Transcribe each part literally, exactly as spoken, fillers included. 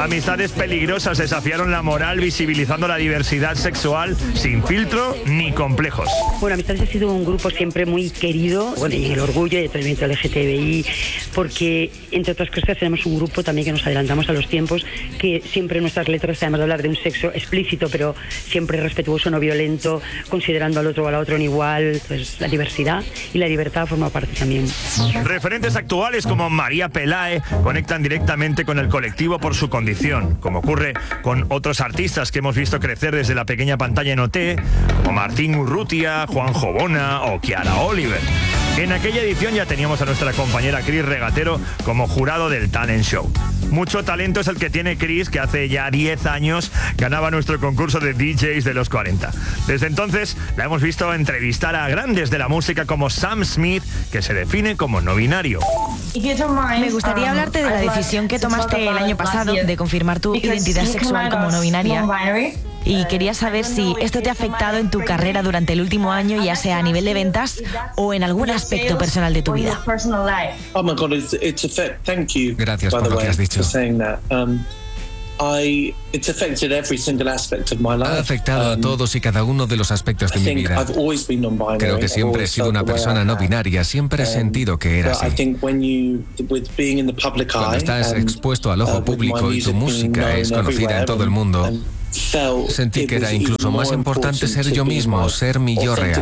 Amistades peligrosas desafiaron la moral visibilizando la diversidad sexual sin filtro ni complejos. Bueno, Amistades ha sido un grupo siempre muy querido, bueno, y en el orgullo y el movimiento L G T B I, porque entre otras cosas tenemos un grupo también que nos adelantamos a los tiempos, que siempre en nuestras letras, además de hablar de un sexo explícito, pero siempre respetuoso, no violento, considerando al otro o a la otra en igual. Pues la diversidad y la libertad forma parte también. Referentes actuales como María Pelae conectan directamente con el colectivo por su condición, como ocurre con otros artistas que hemos visto crecer desde la pequeña pantalla en O T, como Martín Urrutia, Juanjo Bona o Kiara Oliver. En aquella edición ya teníamos a nuestra compañera Cris Regatero como jurado del Talent Show. Mucho talento es el que tiene Cris, que hace ya diez años ganaba nuestro concurso de D Js de los cuarenta. Desde entonces la hemos visto entrevistar a grandes de la música como Sam Smith, que se define como no binario. Me gustaría hablarte de la decisión que tomaste el año pasado de confirmar tu identidad sexual como no binaria. Y quería saber si esto te ha afectado en tu carrera durante el último año, ya sea a nivel de ventas o en algún aspecto personal de tu vida. Oh my God, it's, it's effect, thank you. Gracias por lo que has dicho. Um, I, it's affected every single aspect of my life. Ha afectado a todos y cada uno de los aspectos de mi vida. Creo que siempre he sido una persona no binaria, siempre he sentido que era así. Cuando estás expuesto al ojo público y tu música es conocida en todo el mundo, sentí que era incluso más importante ser yo mismo, ser mi yo real.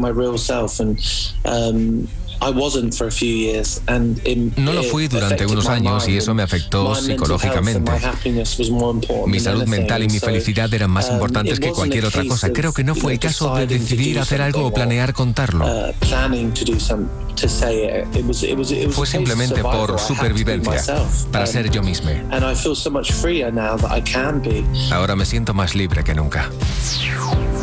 No lo fui durante unos años y eso me afectó psicológicamente. Mi salud mental y mi felicidad eran más importantes que cualquier otra cosa. Creo que no fue el caso de decidir hacer algo o planear contarlo. Fue simplemente por supervivencia, para ser yo mismo. Ahora me siento más libre que nunca.